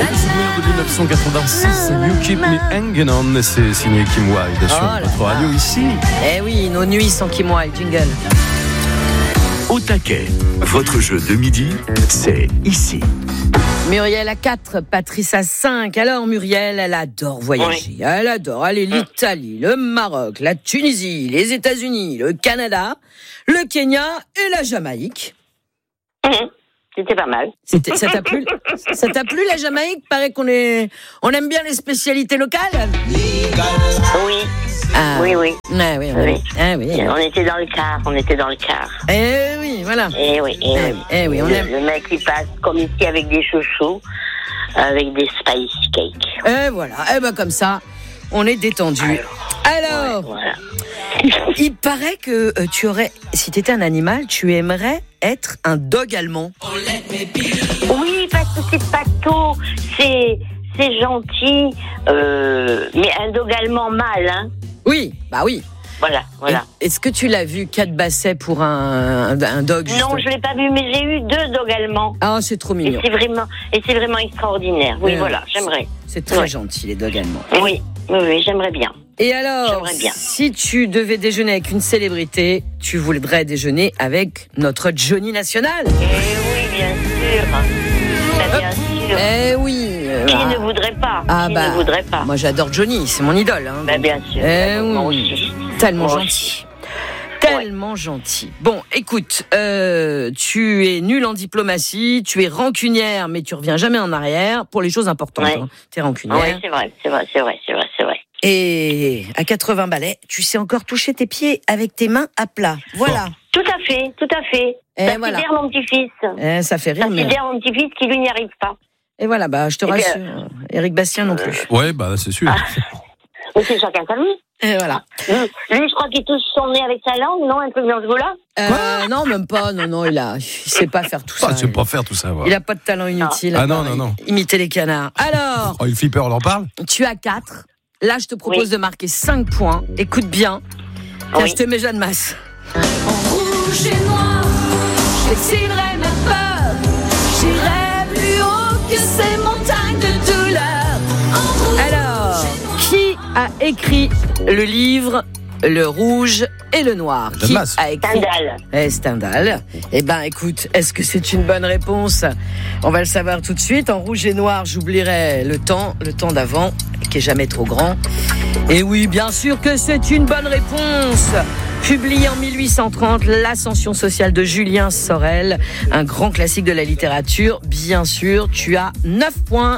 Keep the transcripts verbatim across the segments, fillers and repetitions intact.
Souvenir de dix-neuf cent quatre-vingt-six, You Keep Me Hanging On, c'est signé Kim Wilde sur Oh notre radio ici. Eh oui, nos nuits sont Kim Wilde, jingle. Au taquet, votre jeu de midi, c'est ici. Muriel a quatre, Patrice a cinq. Alors Muriel, elle adore voyager. Oui. Elle adore aller l'Italie, le Maroc, la Tunisie, les États-Unis, le Canada, le Kenya et la Jamaïque. Mmh. C'était pas mal. C'était, ça t'a plu? Ça t'a plu la Jamaïque? Paraît qu'on est, on aime bien les spécialités locales. Oui. Ah, oui, oui. Ah, oui, oui. Ah, oui. On était dans le car, on était dans le car. Eh oui, voilà. Eh oui, eh, eh oui. oui. Eh oui on le, aime. le mec il passe comme ici avec des chouchous, avec des spice cakes. Eh voilà, eh ben comme ça, on est détendu. Alors, ouais, voilà. Il paraît que euh, tu aurais, si tu étais un animal, tu aimerais être un dog allemand. Oui, parce que c'est pato, c'est, c'est gentil, euh, mais un dog allemand mâle, hein. Oui, bah oui. Voilà, voilà. Et, est-ce que tu l'as vu, Cat Basset, pour un, un, un dog? Non, je l'ai pas vu, mais j'ai eu deux dogs allemands. Ah, c'est trop mignon. Et c'est vraiment, et c'est vraiment extraordinaire. Oui, euh, voilà, j'aimerais. C'est très ouais. gentil, les dogs allemands. Oui, oui, oui, j'aimerais bien. Et alors, bien. si tu devais déjeuner avec une célébrité, tu voudrais déjeuner avec notre Johnny National? Eh oui, bien sûr. Bah, bien sûr. Eh oui. Qui ah. ne voudrait pas? Ah Qui bah, ne voudrait pas? Moi, j'adore Johnny, c'est mon idole. Hein, bah, bien sûr. Eh bah, oui. Moi aussi. Tellement moi gentil. Aussi. Tellement ouais. gentil. Bon, écoute, euh, tu es nul en diplomatie, tu es rancunière, mais tu reviens jamais en arrière pour les choses importantes. Ouais. Hein. Tu es rancunière. Oui, c'est vrai, c'est vrai, c'est vrai, c'est vrai, c'est vrai. Et à quatre-vingts balais, tu sais encore toucher tes pieds avec tes mains à plat. Voilà. Oh. Tout à fait, tout à fait. Et ça voilà. sidère mon petit-fils. Eh, ça fait rire. Ça mais... sidère mon petit-fils qui lui n'y arrive pas. Et voilà, bah je te Et rassure. bien, Éric Bastien non plus. Euh, ouais, bah c'est sûr. Ah. Mais c'est chacun sa vie. Et voilà. Lui, lui, je crois qu'il touche son nez avec sa langue, non? Un truc dans ce goût-là? Euh, non, même pas. Non, non, il a, il sait pas faire tout ça. Ah, il sait pas faire tout ça. Ouais. Il a pas de talent inutile. Ah non, non, non. Imiter les canards. Alors. Oh, il flipper, on en parle? Tu as quatre. Là, je te propose oui. de marquer cinq points. Écoute bien. Tiens, oui. je te mets Jeanne Masse. En rouge et noir, j'excilerai ma peur. J'irai plus haut que ces montagnes de douleur. Alors, qui a écrit le livre Le Rouge et le Noir? Qui Masse. a écrit Stendhal. Eh, Stendhal. Eh ben, écoute, est-ce que c'est une bonne réponse? On va le savoir tout de suite. En rouge et noir, j'oublierai le temps, le temps d'avant, qui est jamais trop grand. Et oui, bien sûr que c'est une bonne réponse. Publié en mille huit cent trente, L'Ascension sociale de Julien Sorel, un grand classique de la littérature. Bien sûr, tu as neuf points.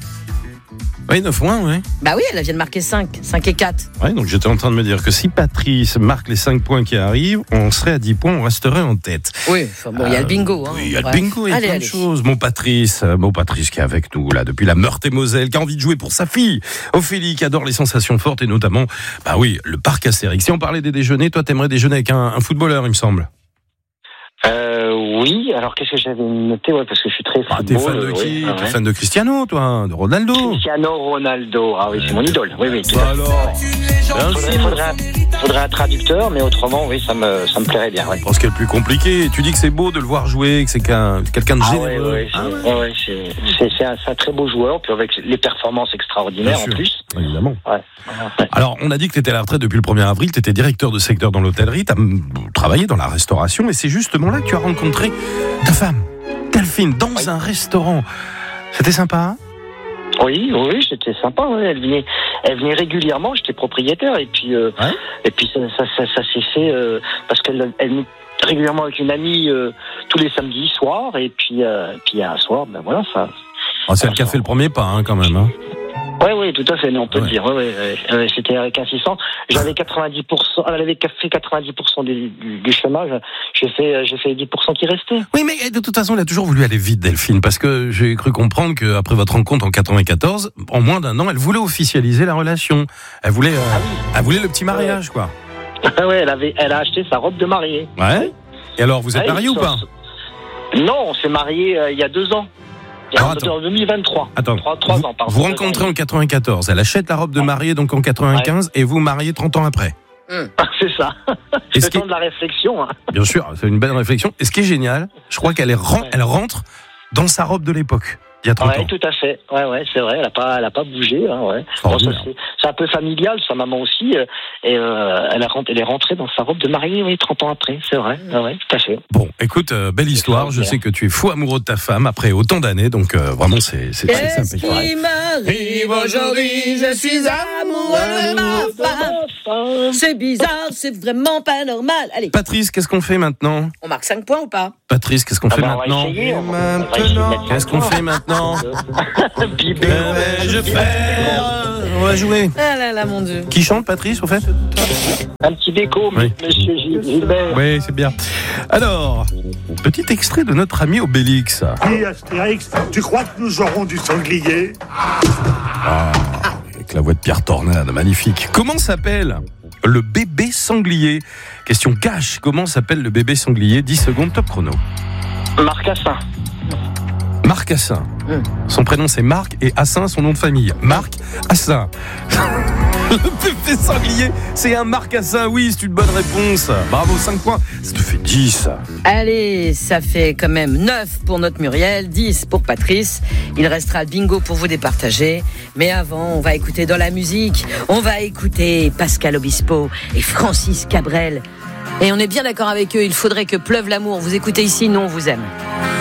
Oui, neuf points, oui. Bah oui, elle vient de marquer cinq. cinq et quatre. Ouais, donc j'étais en train de me dire que si Patrice marque les cinq points qui arrivent, on serait à dix points, on resterait en tête. Oui, enfin bon, il euh, y a le bingo. Hein, oui, il y a le bingo, il y a allez, plein allez. de choses. Mon Patrice, mon Patrice qui est avec nous, là, depuis la Meurthe-et-Moselle, qui a envie de jouer pour sa fille, Ophélie, qui adore les sensations fortes et notamment, bah oui, le parc Astérix. Si on parlait des déjeuners, toi, t'aimerais déjeuner avec un, un footballeur, il me semble. Euh, oui, alors qu'est-ce que j'avais noté? Ouais, parce que je suis très ah, football. T'es fan de qui? Ouais, T'es ouais. fan de Cristiano, toi, de Ronaldo? Cristiano Ronaldo. Ah oui, c'est mon idole. Oui, oui, tout bah à fait. alors, Il faudrait, faudrait, un, faudrait un traducteur, mais autrement, oui, ça me, ça me plairait bien. Ouais. Je pense qu'il est le plus compliqué. Tu dis que c'est beau de le voir jouer, que c'est qu'un, quelqu'un de Ah généreux. ouais, ouais, c'est, ah ouais. Ouais, c'est, c'est, c'est, un, c'est un très beau joueur, puis avec les performances extraordinaires en plus. Évidemment. Ouais. Ouais. Alors, on a dit que tu étais à la retraite depuis le premier avril, tu étais directeur de secteur dans l'hôtellerie, tu as travaillé dans la restauration, et c'est justement là que tu as rencontré ta femme, Delphine, dans oui. un restaurant. C'était sympa, hein? Oui, oui, c'était sympa. Ouais. Elle venait, elle venait régulièrement. J'étais propriétaire, et puis, euh, ouais. et puis ça, ça, ça, ça s'est fait euh, parce qu'elle, elle venait régulièrement avec une amie euh, tous les samedis soirs, et puis, euh, puis un soir, ben voilà, ça. Oh, c'est elle qui a fait le premier pas, hein, quand même. Hein. Oui, oui, tout à fait, on peut ouais. le dire. Ouais, ouais, ouais, c'était avec insistance. J'avais quatre-vingt-dix pour cent, elle avait fait quatre-vingt-dix pour cent du, du, du chômage. J'ai fait, j'ai fait dix pour cent qui restait. Oui, mais de toute façon, elle a toujours voulu aller vite, Delphine, parce que j'ai cru comprendre qu'après votre rencontre en quatre-vingt-quatorze, en moins d'un an, elle voulait officialiser la relation. Elle voulait, euh, ah oui. elle voulait le petit mariage, quoi. Ah ouais, elle avait, elle a acheté sa robe de mariée. Ouais. Et alors, vous êtes ouais, mariés ou pas? Non, on s'est mariés euh, il y a deux ans. Alors, en deux mille vingt-trois. Attends, trois, trois vous, ans, pardon. Vous rencontrez en quatre-vingt-quatorze, elle achète la robe de mariée donc en quatre-vingt-quinze ouais. et vous mariez trente ans après. Mmh. C'est ça. C'est le temps de la réflexion. Hein. Bien sûr, c'est une belle réflexion. Et ce qui est génial, je crois qu'elle est, elle rentre dans sa robe de l'époque. il y a trente Ouais, ans. tout à fait. Ouais, ouais, c'est vrai. Elle a pas, elle a pas bougé. Hein, ouais. Bon, ça, c'est, c'est un peu familial. Sa maman aussi. Euh, et euh, elle, a, elle est rentrée dans sa robe de mariée, oui, trente ans après. C'est vrai. Ouais, ouais, tout à fait. Bon, écoute, euh, belle histoire. Je sais que tu es fou amoureux de ta femme après autant d'années, donc euh, vraiment, c'est, c'est très Qu'est-ce simple. qui m'arrive aujourd'hui? Je suis amoureux de ma femme. C'est bizarre, c'est vraiment pas normal. Allez, Patrice, qu'est-ce qu'on fait maintenant? on marque cinq points ou pas? Patrice, qu'est-ce qu'on Ah fait bah, on va maintenant? essayer, on va- on va essayer de mettre Qu'est-ce qu'on fait maintenant? Bibé, Que vais-je faire? On va jouer. Ah là là, mon Dieu. Qui chante, Patrice, au fait? un petit déco, Oui. monsieur Gilles- Gilbert. Oui, c'est bien. Alors, petit extrait de notre ami Obélix. Dis Astérix, tu crois que nous aurons du sanglier? Avec la voix de Pierre Tornade, magnifique. Comment s'appelle le bébé sanglier? Question cash, comment s'appelle le bébé sanglier? dix secondes, top chrono. Marc Assin. Marc Assin. Hum. Son prénom c'est Marc et Assin son nom de famille. Marc Assin. Le bébé sanglier, c'est un Marc Assin, oui, c'est une bonne réponse. Bravo, cinq points, ça te fait dix. Allez, ça fait quand même neuf pour notre Muriel, dix pour Patrice. Il restera le bingo pour vous départager. Mais avant, on va écouter dans la musique. On va écouter Pascal Obispo et Francis Cabrel. Et on est bien d'accord avec eux, il faudrait que pleuve l'amour. Vous écoutez ici, nous on vous aime.